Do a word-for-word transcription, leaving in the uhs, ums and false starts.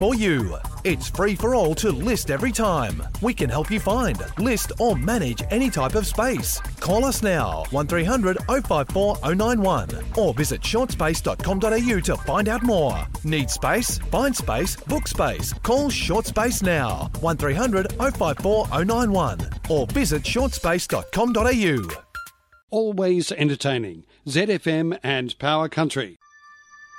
for you. It's free for all to list every time. We can help you find, list or manage any type of space. Call us now, one three hundred oh five four oh nine one or visit short space dot com dot a u to find out more. Need space? Find space, book space. Call Short Space now, one three hundred oh five four oh nine one or visit short space dot com dot a u. Always entertaining. Z F M and Power Country.